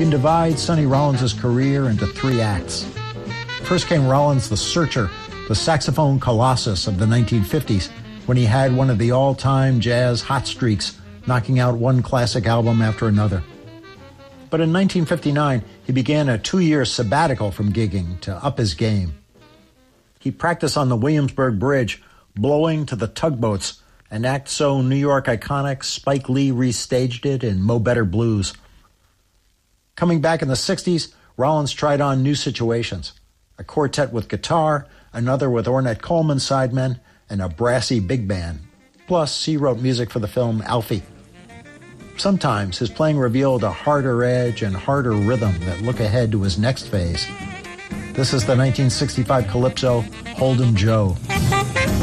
can divide Sonny Rollins' career into three acts. First came Rollins the Searcher, the saxophone colossus of the 1950s, when he had one of the all-time jazz hot streaks, knocking out one classic album after another. But in 1959, he began a 2-year sabbatical from gigging to up his game. He practiced on the Williamsburg Bridge, blowing to the tugboats, an act so New York iconic Spike Lee restaged it in Mo Better Blues. Coming back in the 60s, Rollins tried on new situations. A quartet with guitar, another with Ornette Coleman sidemen, and a brassy big band. Plus, he wrote music for the film Alfie. Sometimes his playing revealed a harder edge and harder rhythm that look ahead to his next phase. This is the 1965 calypso, Hold'em Joe.